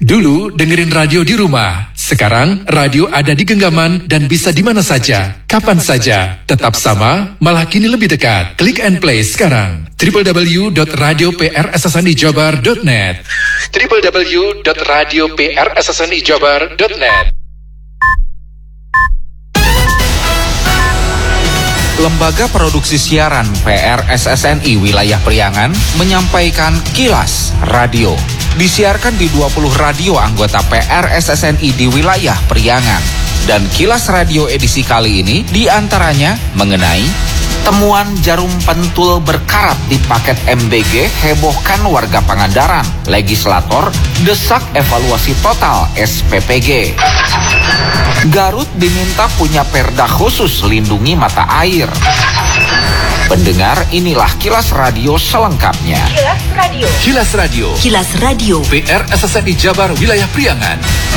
Dulu dengerin radio di rumah, sekarang radio ada di genggaman dan bisa di mana saja, kapan saja. Tetap sama, malah kini lebih dekat. Klik and play sekarang. www.radioprssnijabar.net www.radioprssnijabar.net. Lembaga Produksi Siaran PRSSNI Wilayah Priangan menyampaikan Kilas Radio. Disiarkan di 20 radio anggota PRSSNI di wilayah Priangan. Dan Kilas Radio edisi kali ini diantaranya mengenai temuan jarum pentul berkarat di paket MBG hebohkan warga Pangandaran. Legislator desak evaluasi total SPPG. Garut diminta punya perda khusus lindungi mata air. Pendengar, inilah Kilas Radio selengkapnya. Kilas Radio. Kilas Radio. Kilas Radio. PRSSNI Jabar Wilayah Priangan.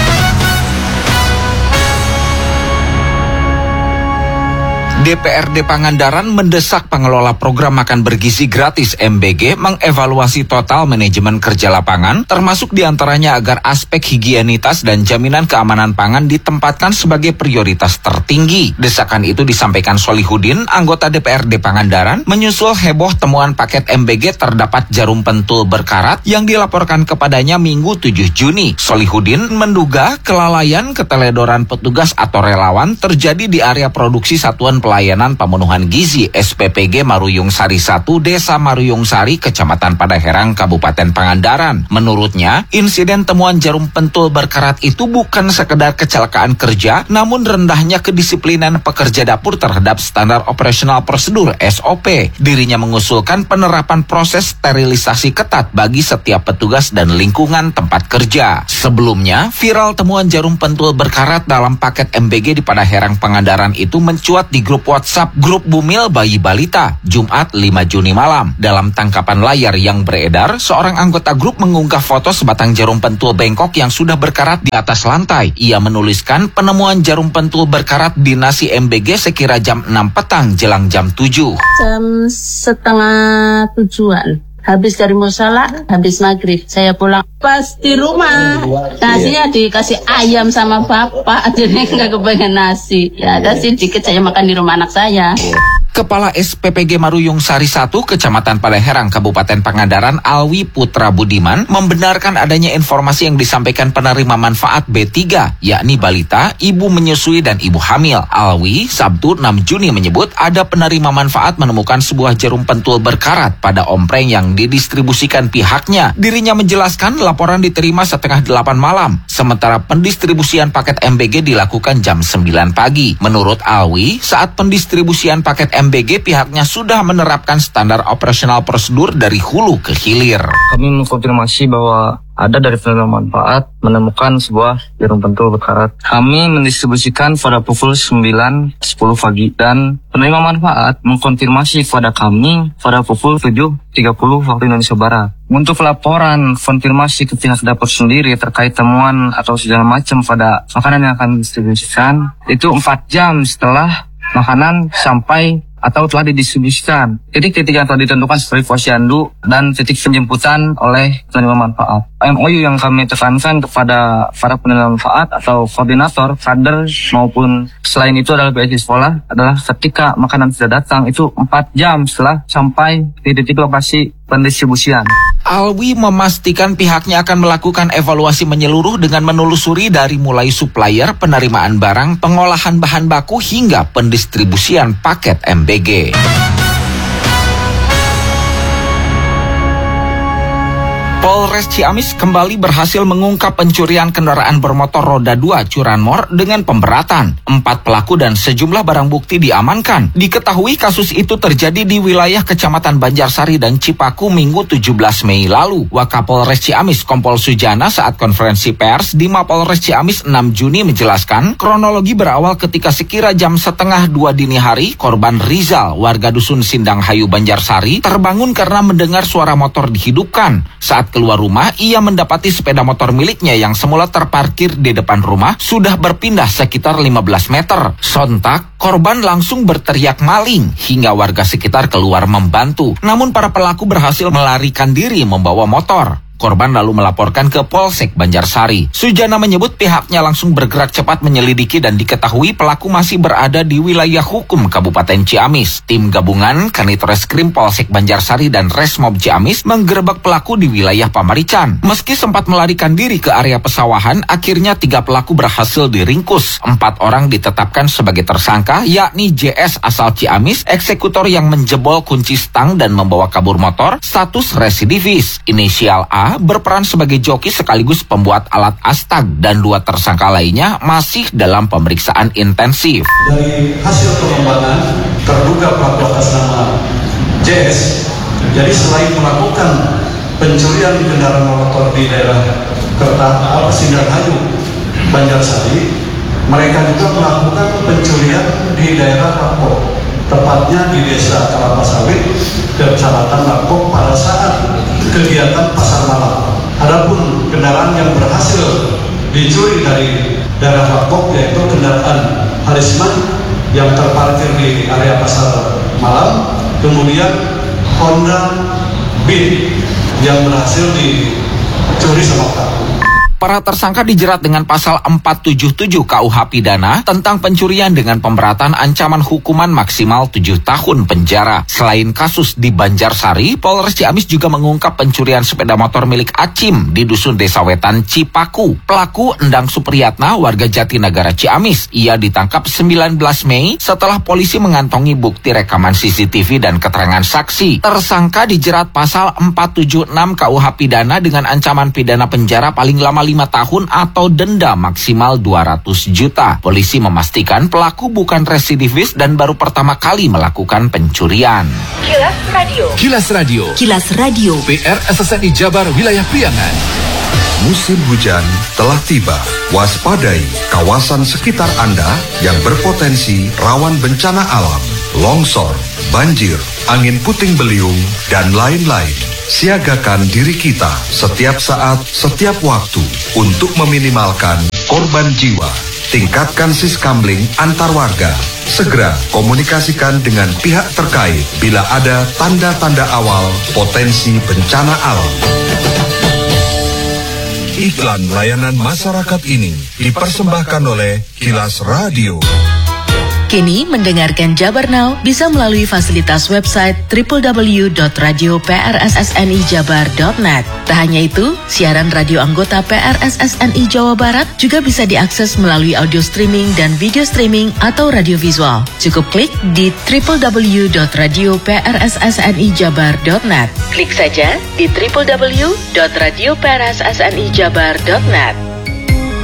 DPRD Pangandaran mendesak pengelola program makan bergizi gratis MBG mengevaluasi total manajemen kerja lapangan, termasuk diantaranya agar aspek higienitas dan jaminan keamanan pangan ditempatkan sebagai prioritas tertinggi. Desakan itu disampaikan Solihuddin, anggota DPRD Pangandaran, menyusul heboh temuan paket MBG terdapat jarum pentul berkarat yang dilaporkan kepadanya Minggu 7 Juni. Solihuddin menduga kelalaian keteledoran petugas atau relawan terjadi di area produksi Satuan Pelayanan Pemenuhan Gizi SPPG Maruyung Sari 1, Desa Maruyung Sari, Kecamatan Padaherang, Kabupaten Pangandaran. Menurutnya, insiden temuan jarum pentul berkarat itu bukan sekedar kecelakaan kerja, namun rendahnya kedisiplinan pekerja dapur terhadap standar operasional prosedur SOP. Dirinya mengusulkan penerapan proses sterilisasi ketat bagi setiap petugas dan lingkungan tempat kerja. Sebelumnya, viral temuan jarum pentul berkarat dalam paket MBG di Padaherang Pangandaran itu mencuat di grup WhatsApp grup Bumil Bayi Balita Jumat 5 Juni malam. Dalam tangkapan layar yang beredar, seorang anggota grup mengunggah foto sebatang jarum pentul bengkok yang sudah berkarat di atas lantai. Ia menuliskan penemuan jarum pentul berkarat di nasi MBG sekira jam 6 petang jelang jam 7. Jam setengah 7-an. Habis dari musala, habis maghrib, saya pulang. Pas di rumah, nasinya dikasih ayam sama bapak, jadi nggak kepengen nasi. Ya, ada sih dikit saya makan di rumah anak saya. Kepala SPPG Maruyung Sari 1, Kecamatan Padaherang, Kabupaten Pangandaran, Alwi Putra Budiman, membenarkan adanya informasi yang disampaikan penerima manfaat B3, yakni balita, ibu menyusui, dan ibu hamil. Alwi, Sabtu 6 Juni menyebut ada penerima manfaat menemukan sebuah jarum pentul berkarat pada ompreng yang didistribusikan pihaknya. Dirinya menjelaskan laporan diterima setengah 8 malam, sementara pendistribusian paket MBG dilakukan jam 9 pagi. Menurut Alwi, saat pendistribusian paket MBG pihaknya sudah menerapkan standar operasional prosedur dari hulu ke hilir. Kami mengkonfirmasi bahwa ada dari penerima manfaat menemukan sebuah jarum pentul berkarat. Kami mendistribusikan pada pukul 9.10 pagi dan penerima manfaat mengkonfirmasi kepada kami pada pukul 7.30 waktu Indonesia Barat. Untuk laporan konfirmasi ke pihak dapur sendiri terkait temuan atau segala macam pada makanan yang akan didistribusikan itu 4 jam setelah makanan sampai atau telah didistribusikan. Titik-titik yang telah ditentukan sebagai posyandu dan titik penjemputan oleh penerima manfaat. MOU yang kami tekankan kepada para penerima manfaat atau koordinator, kader maupun selain itu adalah PSI sekolah adalah ketika makanan sudah datang itu 4 jam setelah sampai di titik lokasi pendistribusian. Alwi memastikan pihaknya akan melakukan evaluasi menyeluruh dengan menelusuri dari mulai supplier, penerimaan barang, pengolahan bahan baku hingga pendistribusian paket MBG. Polres Ciamis kembali berhasil mengungkap pencurian kendaraan bermotor roda 2 curanmor dengan pemberatan. 4 pelaku dan sejumlah barang bukti diamankan. Diketahui kasus itu terjadi di wilayah Kecamatan Banjarsari dan Cipaku Minggu 17 Mei lalu. Wakapolres Ciamis Kompol Sujana saat konferensi pers di Mapolres Ciamis 6 Juni menjelaskan kronologi berawal ketika sekira jam setengah 2 dini hari korban Rizal, warga dusun Sindang Hayu Banjarsari, terbangun karena mendengar suara motor dihidupkan. Saat keluar rumah, ia mendapati sepeda motor miliknya yang semula terparkir di depan rumah sudah berpindah sekitar 15 meter. Sontak, korban langsung berteriak maling hingga warga sekitar keluar membantu. Namun para pelaku berhasil melarikan diri membawa motor. Korban lalu melaporkan ke Polsek Banjarsari. Sujana menyebut pihaknya langsung bergerak cepat menyelidiki dan diketahui pelaku masih berada di wilayah hukum Kabupaten Ciamis. Tim gabungan Kanit Reskrim Polsek Banjarsari dan Resmob Ciamis menggerebek pelaku di wilayah Pamarican. Meski sempat melarikan diri ke area pesawahan, akhirnya 3 pelaku berhasil diringkus. 4 orang ditetapkan sebagai tersangka, yakni JS asal Ciamis, eksekutor yang menjebol kunci stang dan membawa kabur motor, status residivis. Inisial A berperan sebagai joki sekaligus pembuat alat astag, dan 2 tersangka lainnya masih dalam pemeriksaan intensif. Dari hasil pengembangan, terduga pelaku atas nama JS, jadi selain melakukan pencurian kendaraan motor di daerah Sinarhayu, Banjarsari, mereka juga melakukan pencurian di daerah Rapok, tepatnya di desa Kelapa Sawit, Kecamatan Rapok pada saat kegiatan pasar malam. Adapun kendaraan yang berhasil dicuri dari daerah Rapok yaitu kendaraan Harisman yang terparkir di area pasar malam, kemudian Honda Beat yang berhasil dicuri sama pelaku. Para tersangka dijerat dengan pasal 477 KUH Pidana tentang pencurian dengan pemberatan ancaman hukuman maksimal 7 tahun penjara. Selain kasus di Banjarsari, Polres Ciamis juga mengungkap pencurian sepeda motor milik Acim di Dusun Desa Wetan, Cipaku. Pelaku Endang Supriyatna, warga Jatinegara Ciamis. Ia ditangkap 19 Mei setelah polisi mengantongi bukti rekaman CCTV dan keterangan saksi. Tersangka dijerat pasal 476 KUH Pidana dengan ancaman pidana penjara paling lama 5 tahun atau denda maksimal 200 juta. Polisi memastikan pelaku bukan residivis dan baru pertama kali melakukan pencurian. Kilas Radio. Kilas Radio. Kilas Radio. PR SSNI Jabar Wilayah Priangan. Musim hujan telah tiba. Waspadai kawasan sekitar Anda yang berpotensi rawan bencana alam, longsor, banjir, angin puting beliung, dan lain-lain. Siagakan diri kita setiap saat, setiap waktu untuk meminimalkan korban jiwa. Tingkatkan siskamling antar warga. Segera komunikasikan dengan pihak terkait bila ada tanda-tanda awal potensi bencana alam. Iklan layanan masyarakat ini dipersembahkan oleh Kilas Radio. Kini mendengarkan Jabar Now bisa melalui fasilitas website www.radio.prssnijabar.net. Tak hanya itu, siaran radio anggota PRSSNI Jawa Barat juga bisa diakses melalui audio streaming dan video streaming atau radio visual. Cukup klik di www.radio.prssnijabar.net. Klik saja di www.radio.prssnijabar.net.